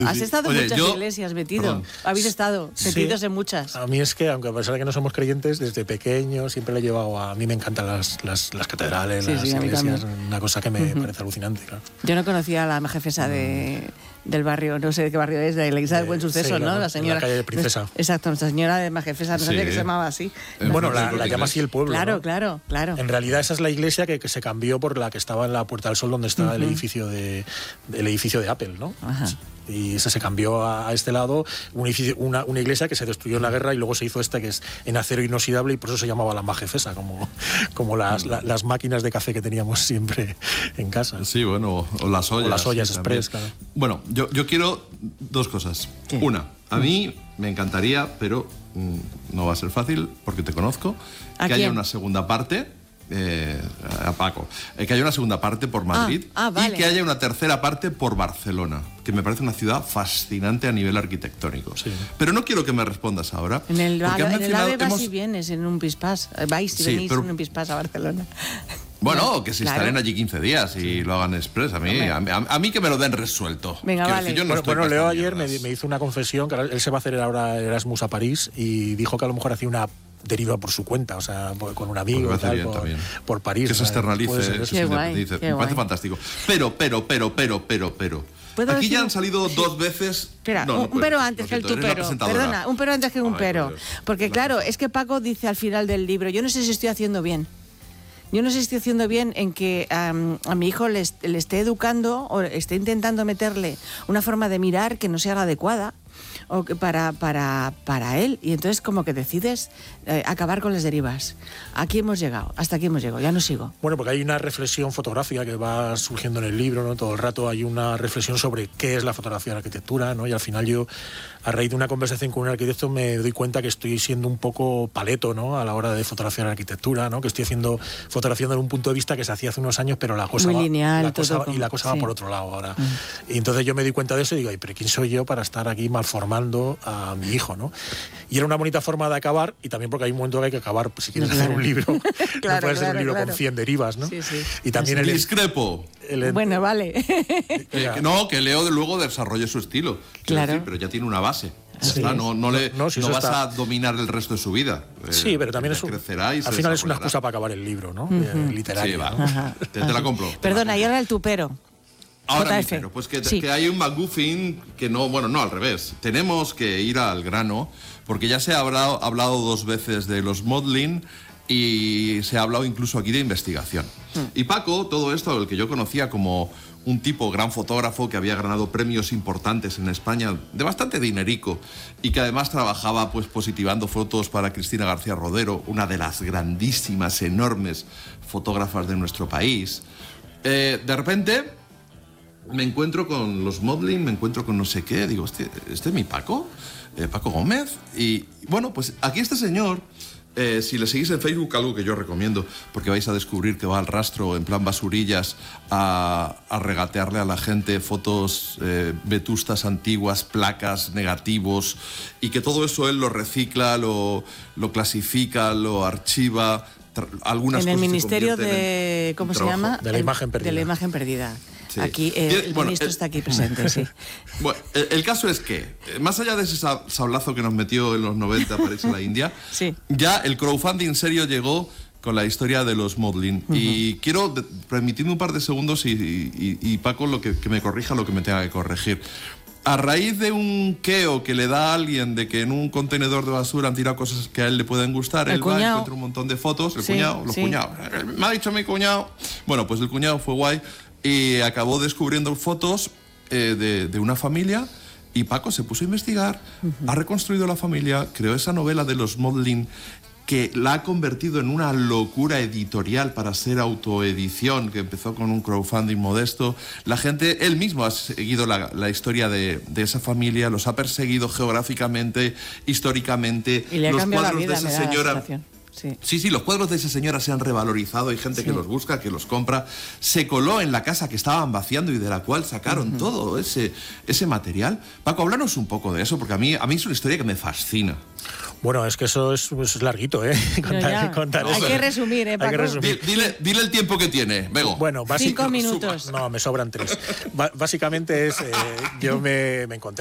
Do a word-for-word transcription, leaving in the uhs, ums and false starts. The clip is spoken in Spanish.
Has estado Oye, en muchas yo, iglesias metido. Perdón. Habéis estado metidos Sí. en muchas. A mí es que, aunque a pesar de que no somos creyentes, desde pequeño siempre le he llevado a... A mí me encantan las, las, las catedrales, Sí, las sí, a mí iglesias, también. una cosa que me Ujú. parece alucinante, claro. Yo no conocía a la jefesa de, del barrio, no sé de qué barrio es, de la iglesia del Eh, Buen Suceso, sí, ¿no? la- La señora. en la calle de Princesa. Exacto, nuestra señora de Majefesa, no Sí. sabía que se llamaba así. Eh, Bueno, no, la, no, la no, llama no. así el pueblo, Claro, ¿no? claro, claro. En realidad esa es la iglesia que, que se cambió por la que estaba en la Puerta del Sol, donde está el Ujú. edificio de el edificio de Apple, ¿no? Ajá. Y esa se cambió a, a este lado, un edificio- una, una iglesia que se destruyó en la guerra y luego se hizo esta que es en acero inoxidable y por eso se llamaba la Majefesa, como, como las, la- las máquinas de café que teníamos siempre en casa. Sí, bueno, o las ollas. O las ollas sí, express, también. claro. Bueno, yo, yo quiero dos cosas. ¿Qué? Una, a mí me encantaría, pero mm, no va a ser fácil porque te conozco, ¿A que haya quién? una segunda parte. Eh, a Paco, eh, que haya una segunda parte por Madrid Ah, ah, vale. y que haya una tercera parte por Barcelona, que me parece una ciudad fascinante a nivel arquitectónico. Sí. Pero no quiero que me respondas ahora. En el, porque has en el mencionado- AVE vas hemos- y vienes en un pispás. Vais y Sí, venís pero- en un pispás a Barcelona. Bueno, que se Claro. instalen allí quince días y lo hagan express. A mí, Hombre. a, mí- a mí que me lo den resuelto. Venga, Quiero vale. decir, yo no Bueno, estoy bueno, para Leo estas ayer me, mierdas. me hizo una confesión, que ahora él se va a hacer ahora Erasmus a París y dijo que a lo mejor hacía una deriva por su cuenta, o sea, por- con un Pues me amigo y parece tal, bien por, también. por París. Que se o sea, externalice, puede ser que eso. se Qué guay, independice. qué Me parece guay. fantástico. Pero, pero, pero, pero, pero, pero. ¿Puedo Aquí decir ya un- han salido sí. dos veces. Espera, No, un, no un puedes, pero lo antes que el siento, tu eres la pero. presentadora. Perdona, un pero antes que un Ay, pero. por Dios. Porque La claro, cosa. es que Paco dice al final del libro, yo no sé si estoy haciendo bien. Yo no sé si estoy haciendo bien en que am, a mi hijo le, est- le esté educando o esté intentando meterle una forma de mirar que no sea la adecuada o que para, para, para él. Y entonces como que decides eh, acabar con las derivas. Aquí hemos llegado, hasta aquí hemos llegado, ya no sigo. Bueno, porque hay una reflexión fotográfica que va surgiendo en el libro, ¿no? Todo el rato hay una reflexión sobre qué es la fotografía en la arquitectura, ¿no? Y al final yo, a raíz de una conversación con un arquitecto, me doy cuenta que estoy siendo un poco paleto, ¿no? A la hora de fotografiar la arquitectura, ¿no? Que estoy haciendo, fotografiando en un punto de vista que se hacía hace unos años, pero la cosa Muy va, lineal, la cosa- todo como- y la cosa sí. va por otro lado ahora. Y entonces yo me doy cuenta de eso y digo, ay, pero ¿quién soy yo para estar aquí malformando a mi hijo, ¿no? Y era una bonita forma de acabar, y también porque hay un momento que hay que acabar, pues, si quieres No, hacer claro. un libro, no Claro, puede ser claro, un libro claro. con cien derivas, ¿no? Sí, sí. Y también el, Discrepo. el- Bueno, vale. Eh, que no, que Leo de luego desarrolle su estilo. Quiero Claro. decir, pero ya tiene una base. Ya Así está, es. no, no, le, No, si no eso vas está- a dominar el resto de su vida. Eh, Sí, pero también ya es un, crecerá y se al final es una desarrollará. excusa para acabar el libro, ¿no? Eh, literario. Sí, va. ¿no? Ajá, Te, te la ajá. compro. te la Perdona, y compro. ahora el tupero. Ahora mi J F. pero, pues que, Sí. que hay un McGuffin que no, bueno, no, al revés. Tenemos que ir al grano, porque ya se ha hablado, hablado dos veces de los modeling y se ha hablado incluso aquí de investigación. Y Paco, todo esto, el que yo conocía como un tipo gran fotógrafo que había ganado premios importantes en España, de bastante dinerico, y que además trabajaba pues positivando fotos para Cristina García Rodero, una de las grandísimas, enormes fotógrafas de nuestro país. Eh, de repente me encuentro con los modeling, me encuentro con no sé qué, digo, ¿este, este es mi Paco? Eh, Paco Gómez. Y bueno, pues aquí este señor, eh, si le seguís en Facebook, algo que yo recomiendo, porque vais a descubrir que va al rastro, en plan basurillas, a, a regatearle a la gente fotos eh, vetustas antiguas, placas, negativos, y que todo eso él lo recicla, lo, lo clasifica, lo archiva. tra- Algunas En el cosas se Ministerio convierten de... en ¿Cómo se trabajo. llama? De la El- imagen perdida. De la imagen perdida. Sí. Aquí eh, Bien, el bueno, ministro el- está aquí presente, sí. Bueno, el, el caso es que, eh, más allá de ese sa- sablazo que nos metió en los noventa para irse a la India, Sí. ya el crowdfunding serio llegó con la historia de los modeling. Y quiero, de- permitidme un par de segundos y, y- y Paco lo que, que me corrija lo que me tenga que corregir. A raíz de un queo que le da a alguien de que en un contenedor de basura han tirado cosas que a él le pueden gustar, El él va, cuñado. encuentra un montón de fotos, el Sí, cuñado, los sí. cuñados. Me ha dicho mi cuñado. Bueno, pues el cuñado fue guay y acabó descubriendo fotos eh, de, de una familia y Paco se puso a investigar, ha reconstruido la familia, creó esa novela de los modeling que la ha convertido en una locura editorial para ser autoedición, que empezó con un crowdfunding modesto. La gente, él mismo ha seguido la, la historia de, de esa familia, los ha perseguido geográficamente, históricamente. Y le ha los cambiado la cuadros vida, de me esa da la señora. sensación. Sí. Sí, sí, los cuadros de esa señora se han revalorizado, hay gente Sí. que los busca, que los compra. Se coló en la casa que estaban vaciando y de la cual sacaron todo ese, ese material. Paco, háblanos un poco de eso, porque a mí, a mí es una historia que me fascina. Bueno, es que eso es, es larguito, ¿eh? Contar, contar Hay que resumir, ¿eh, Paco? Hay que resumir. Dile, dile el tiempo que tiene, Bego. Bueno, Cinco minutos. No, me sobran tres. B- básicamente es, eh, yo me, me encontré